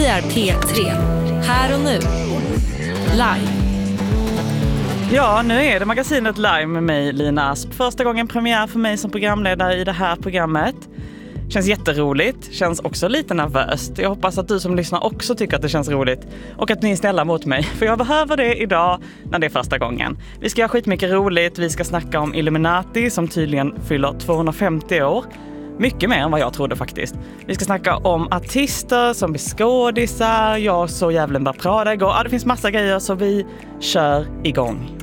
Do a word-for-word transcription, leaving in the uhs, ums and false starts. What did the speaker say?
Vi är P tre. Här och nu. Live. Ja, nu är det magasinet live med mig, Lina Asp. Första gången premiär för mig som programledare i det här programmet. Känns jätteroligt, känns också lite nervöst. Jag hoppas att du som lyssnar också tycker att det känns roligt. Och att ni är snälla mot mig, för jag behöver det idag när det är första gången. Vi ska ha skitmycket roligt, vi ska snacka om Illuminati som tydligen fyller tvåhundrafemtio år. Mycket mer än vad jag trodde faktiskt. Vi ska snacka om artister som blir skådisar. Jag såg Djävulen bär Prada igår. Ja, det finns massa grejer så vi kör igång.